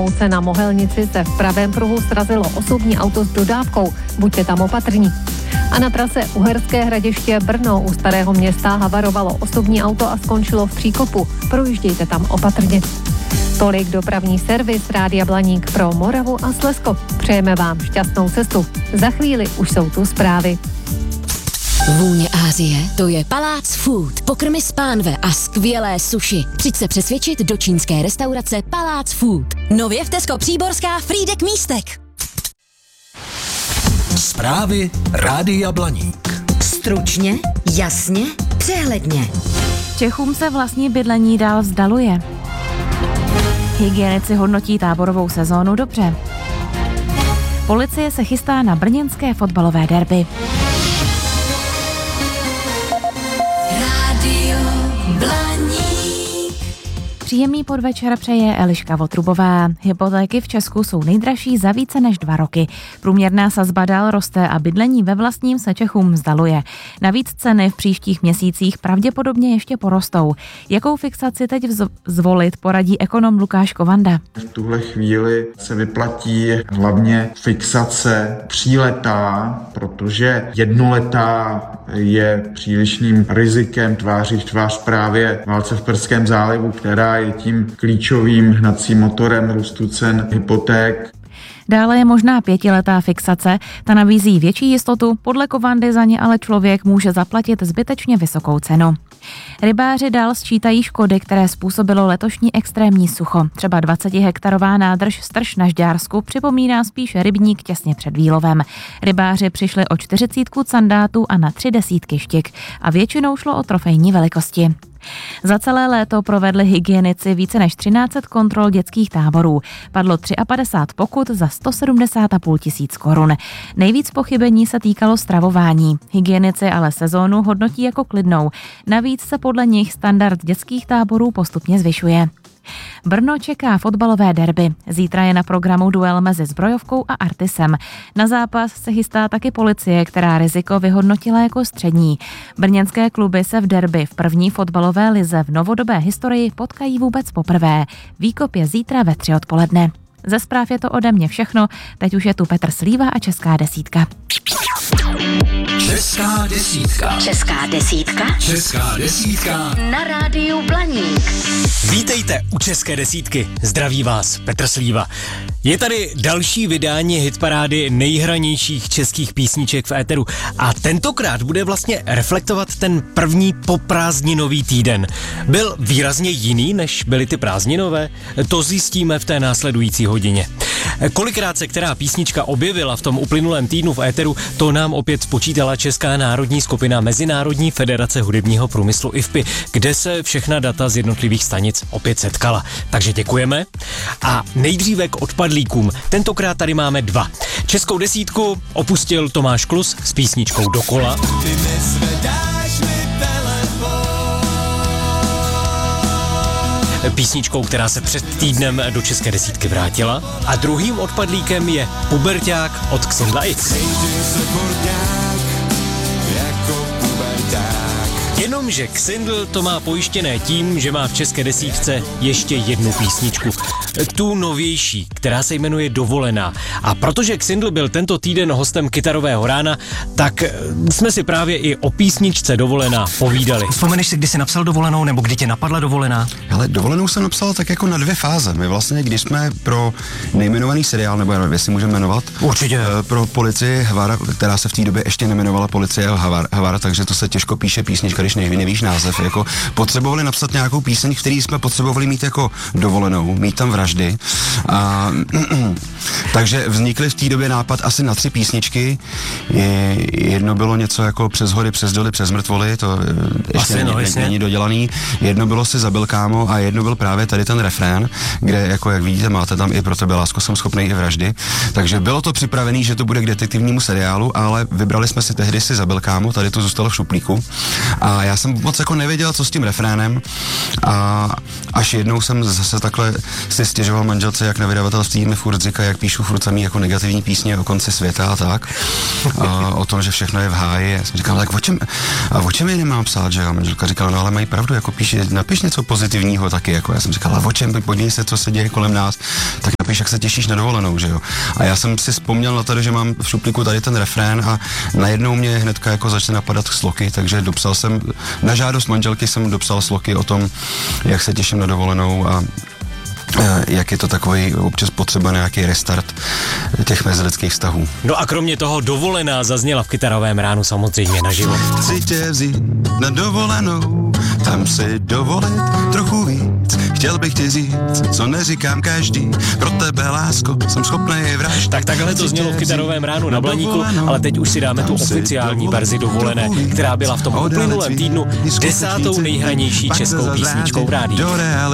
Na Mohelnici se v pravém pruhu srazilo osobní auto s dodávkou. Buďte tam opatrní. A na trase Uherské Hradiště Brno u Starého Města havarovalo osobní auto a skončilo v příkopu. Projíždějte tam opatrně. Tolik dopravní servis Rádia Blaník pro Moravu a Slezsko. Přejeme vám šťastnou cestu. Za chvíli už jsou tu zprávy. Vůně Asie, to je Palác Food. Pokrmy z pánve a skvělé sushi. Přijď se přesvědčit do čínské restaurace Palác Food. Nově v Tesco Příborská Frýdek Místek. Zprávy Rádia Blaník. Stručně, jasně, přehledně. Čechům se vlastní bydlení dál vzdaluje. Hygienici hodnotí táborovou sezónu dobře. Policie se chystá na brněnské fotbalové derby. Příjemný podvečer přeje Eliška Votrubová. Hypotéky v Česku jsou nejdražší za více než 2 roky. Průměrná sazba dál roste a bydlení ve vlastním se Čechům vzdaluje. Navíc ceny v příštích měsících pravděpodobně ještě porostou. Jakou fixaci teď zvolit, poradí ekonom Lukáš Kovanda. V tuhle chvíli se vyplatí hlavně fixace 3letá, protože 1letá je přílišným rizikem tváří v tvář právě válce v Perském zálivu, která je tím klíčovým hnacím motorem růstu cen hypoték. Dále je možná 5letá fixace, ta nabízí větší jistotu, podle Kovandy za ně ale člověk může zaplatit zbytečně vysokou cenu. Rybáři dál sčítají škody, které způsobilo letošní extrémní sucho. Třeba 20hektarová nádrž Strž na Žďársku připomíná spíš rybník těsně před výlovem. Rybáři přišli o 40 sandátů a na 30 štik a většinou šlo o trofejní velikosti. Za celé léto provedli hygienici více než 1300 kontrol dětských táborů. Padlo 53 pokut za 170,5 tisíc korun. Nejvíc pochybení se týkalo stravování. Hygienici ale sezónu hodnotí jako klidnou. Navíc se podle nich standard dětských táborů postupně zvyšuje. Brno čeká fotbalové derby. Zítra je na programu duel mezi Zbrojovkou a Artisem. Na zápas se chystá taky Policie, která riziko vyhodnotila jako střední. Brněnské kluby se v derby v první fotbalové lize v novodobé historii potkají vůbec poprvé. Výkop je zítra ve 3 odpoledne. Ze zpráv je to ode mě všechno. Teď už je tu Petr Slíva a Česká desítka. Česká desítka. Česká desítka. Česká desítka. Na rádiu Blaník. Vítejte u České desítky. Zdraví vás Petr Slíva. Je tady další vydání hitparády nejhranějších českých písniček v éteru a tentokrát bude vlastně reflektovat ten první poprázdninový týden. Byl výrazně jiný, než byly ty prázdninové? To zjistíme v té následující hodině. Kolikrát se která písnička objevila v tom uplynulém týdnu v éteru, to nám opět spočítala Česká národní skupina Mezinárodní federace hudebního průmyslu IFPI, kde se všechna data z jednotlivých stanic opět setkala. Takže děkujeme. A nejdříve k odpadlíkům. Tentokrát tady máme 2. Českou desítku opustil Tomáš Klus s písničkou Dokola. Písničkou, která se před týdnem do České desítky vrátila. A druhým odpadlíkem je Puberťák od Xindla X. Jenomže Xindl to má pojištěné tím, že má v České desítce ještě jednu písničku. Tu novější, která se jmenuje Dovolená. A protože Xindl byl tento týden hostem Kytarového rána, tak jsme si právě i o písničce Dovolená povídali. Vzpomeneš si, kdy jsi napsal Dovolenou, nebo kdy tě napadla Dovolená? Ale Dovolenou jsem napsal tak jako na 2 fáze. My vlastně, když jsme pro nejmenovaný seriál, nebo jestli můžeme jmenovat, určitě, pro Policii Hvar, která se v té době ještě nejmenovala Policie Hvar, takže to se těžko píše písnička, když nevíš název. Jako potřebovali napsat nějakou píseň, který jsme potřebovali mít jako dovolenou, mít tam vraždy. Takže vznikly v té době nápad asi na 3 písničky. Jedno bylo něco jako Přes hory, přes doly, přes mrtvoly, to ještě není dodělaný. Jedno bylo Si zabil kámo a jedno byl právě tady ten refrén, kde jako jak vidíte, máte tam I pro tebe lásko, jsem schopnej i vraždy. Takže bylo to připravený, že to bude k detektivnímu seriálu, ale vybrali jsme si tehdy Si zabil kámo, tady to zůstalo v šuplíku. A já jsem moc jako nevěděl, co s tím refrénem, a až jednou jsem zase takhle si stěžoval manželce, jak na vydavatelství mi furt říká, jak píšu píšu furt samý jako negativní písně o konci světa a tak. O tom, že všechno je v háji. Já jsem říkal, tak o čem je nemám psát, že? A manželka říkala, no ale mají pravdu, jako napiš něco pozitivního taky, jako já jsem říkal, a o čem, podívej se, co se děje kolem nás, tak napiš, jak se těšíš na dovolenou, že jo. A já jsem si vzpomněl na to, že mám v šuplíku tady ten refrén a najednou mě hnedka jako začne napadat sloky, takže dopsal jsem, na žádost manželky jsem dopsal sloky o tom, jak se těším na dovolenou a jak je to takový občas potřeba nějaký restart těch mezilidských vztahů. No a kromě toho dovolená zazněla v Kytarovém ránu samozřejmě naživo. Chci tě vzít na dovolenou, tam si dovolit trochu víc. Chtěl bych ti říct, co neříkám každý, pro tebe, lásko, jsem schopnej vraždit. Tak takhle to znělo v Kytarovém ránu na Blaníku, ale teď už si dáme tu oficiální verzi dovolené, která byla v tom uplynulém týdnu 10. nejhranější českou písničkou v rádiu.